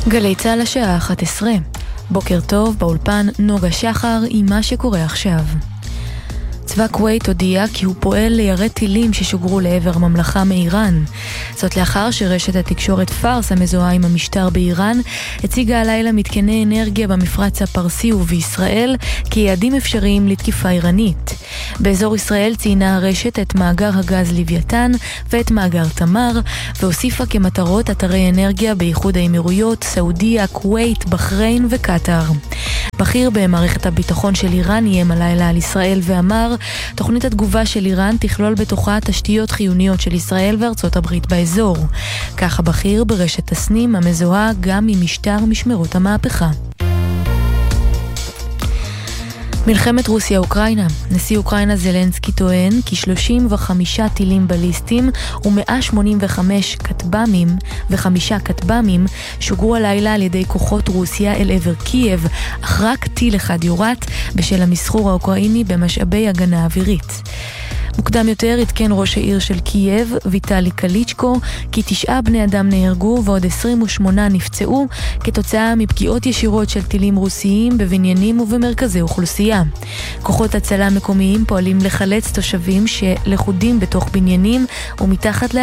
גלי צהל השעה 11. בוקר טוב, באולפן נוגה שחר עם מה שקורה עכשיו. צבא כווית הודיע כי הוא פועל לירד טילים ששוגרו לעבר הממלכה מאיראן. זאת לאחר שרשת התקשורת פארס המזוהה עם המשטר באיראן הציגה הלילה מתקני אנרגיה במפרץ הפרסי ובישראל כיעדים אפשריים לתקיפה איראנית. באזור ישראל ציינה הרשת את מאגר הגז לוויתן ואת מאגר תמר, והוסיפה כמטרות אתרי אנרגיה באיחוד האמירויות, סעודיה, כווית, בחריין וקטר. בכיר במערכת הביטחון של איראן איים הלילה על ישראל ואמר, תוכנית התגובה של איראן תכלול בתוכה תשתיות חיוניות של ישראל וארצות הברית באזור. כך הבכיר ברשת תסנים המזוהה גם עם משטר משמרות המהפכה. מלחמת רוסיה-אוקראינה. נשיא אוקראינה זלנסקי טוען כי 35 טילים בליסטיים ו185 כטב"מים כטב"מים שוגרו הלילה על ידי כוחות רוסיה אל עבר קייב, אך רק טיל אחד יורט בשל המסחור האוקראיני במשאבי הגנה אווירית. מוקדם יותר התקן ראש העיר של קייב, ויטלי קליצ'קו, כי 9 בני אדם נהרגו ועוד 28 נפצעו כתוצאה מפגיעות ישירות של טילים רוסיים בבניינים ובמרכזי אוכלוסייה. כוחות הצלה מקומיים פועלים לחלץ תושבים שלכודים בתוך בניינים ומתחת